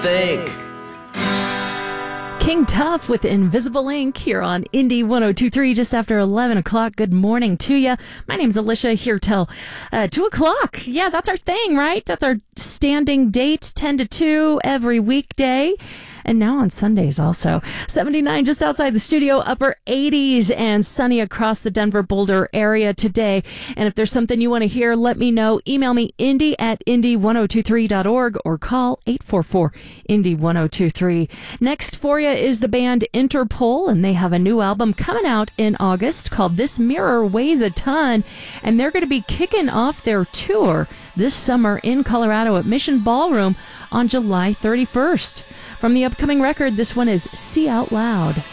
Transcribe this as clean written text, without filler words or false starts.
Think. King Tuff with Invisible Ink here on Indie 102.3 just after 11 o'clock. Good morning to you. My name's Alicia here till 2 o'clock. Yeah, that's our thing, right? That's our standing date, 10 to 2 every weekday. And now on Sundays also. 79 just outside the studio, upper 80s, and sunny across the Denver Boulder area today. And if there's something you want to hear, let me know. Email me, indie@indie1023.org, or call 844-INDIE1023. Next for you is the band Interpol, and they have a new album coming out in August called This Mirror Weighs a Ton. And they're going to be kicking off their tour this summer in Colorado at Mission Ballroom on July 31st. From the upcoming record, this one is See Out Loud.